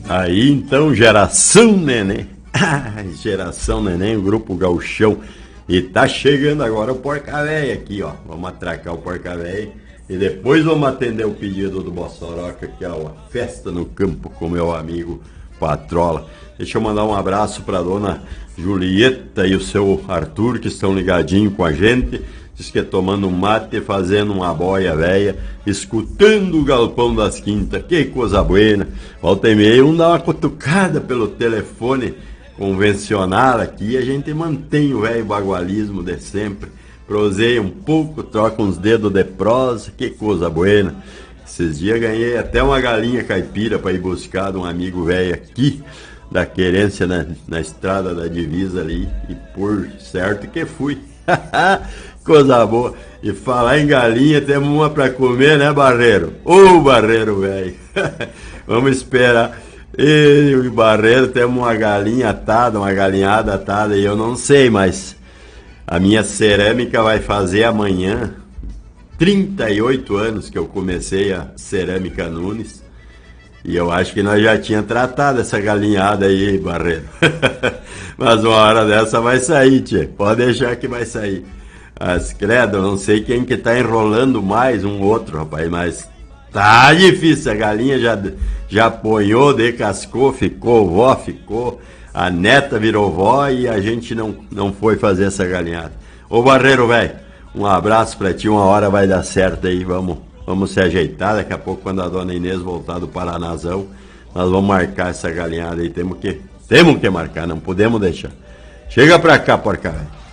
Aí então, Geração Neném. Geração Neném, o Grupo Gauchão. E tá chegando agora o Porca Véia aqui, ó. Vamos atracar o Porca Véia. E depois vamos atender o pedido do Bossoroca, que é uma festa no campo com meu amigo Patrola. Deixa eu mandar um abraço pra dona Julieta e o seu Arthur, que estão ligadinhos com a gente. Diz que é tomando um mate, fazendo uma boia velha, escutando o Galpão das Quintas. Que coisa buena. Volta e meia, dá uma cutucada pelo telefone convencional aqui e a gente mantém o velho bagualismo de sempre. Proseia um pouco, troca uns dedos de prosa. Que coisa buena. Esses dias ganhei até uma galinha caipira para ir buscar de um amigo velho aqui da querência na estrada da divisa ali. E por certo que fui. Coisa boa. E falar em galinha, temos uma pra comer, né, Barreiro? Ô, Barreiro, velho. Vamos esperar. E o Barreiro, temos uma galinha atada, uma galinhada atada, e eu não sei, mas a minha cerâmica vai fazer amanhã 38 anos que eu comecei a Cerâmica Nunes. E eu acho que nós já tínhamos tratado essa galinhada aí, Barreiro. Mas uma hora dessa vai sair, tchê. Pode deixar que vai sair. Mas, credo, não sei quem que tá enrolando mais um outro, rapaz, mas tá difícil. A galinha já apanhou, decascou, ficou vó, ficou. A neta virou vó e a gente não foi fazer essa galinhada. Ô, Barreiro, velho, um abraço pra ti, uma hora vai dar certo aí, vamos se ajeitar. Daqui a pouco, quando a dona Inês voltar do Paranazão, nós vamos marcar essa galinhada aí. Temos que marcar, não podemos deixar. Chega pra cá, porca velho.